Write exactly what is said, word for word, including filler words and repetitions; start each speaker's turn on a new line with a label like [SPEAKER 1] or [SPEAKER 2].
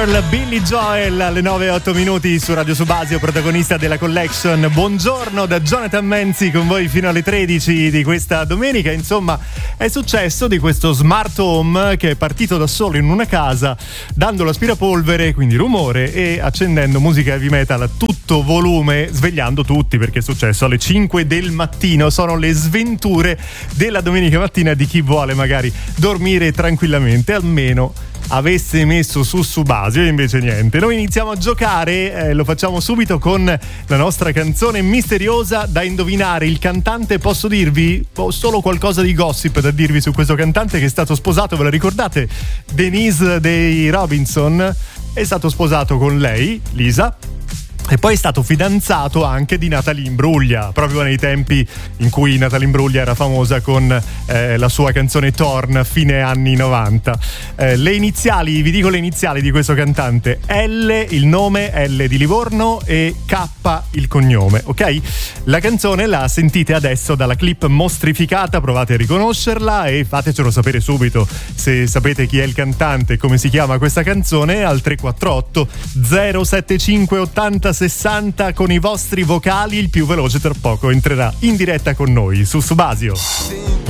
[SPEAKER 1] Girl, Billy Joel alle nove e otto minuti su Radio Subasio, protagonista della collection. Buongiorno da Jonathan Menzi con voi fino alle tredici di questa domenica. Insomma, è successo di questo smart home che è partito da solo in una casa, dando l'aspirapolvere, quindi rumore, e accendendo musica heavy metal a tutto volume, svegliando tutti, perché è successo alle cinque del mattino. Sono le sventure della domenica mattina di chi vuole magari dormire tranquillamente, almeno avesse messo su Subasio, e invece niente. Noi iniziamo a giocare, eh, lo facciamo subito con la nostra canzone misteriosa da indovinare. Il cantante, posso dirvi ho solo qualcosa di gossip da dirvi su questo cantante, che è stato sposato, ve la ricordate? Denise dei Robinson è stato sposato con lei, Lisa, e poi è stato fidanzato anche di Natalie Imbruglia, proprio nei tempi in cui Natalie Imbruglia era famosa con eh, la sua canzone Torn, fine anni novanta. Eh, le iniziali, vi dico le iniziali di questo cantante: L il nome, L di Livorno, e K il cognome, ok? La canzone la sentite adesso dalla clip mostrificata, provate a riconoscerla e fatecelo sapere subito se sapete chi è il cantante e come si chiama questa canzone al tre quattro otto zero sette cinque ottanta sessanta con i vostri vocali. Il più veloce tra poco entrerà in diretta con noi su Subasio.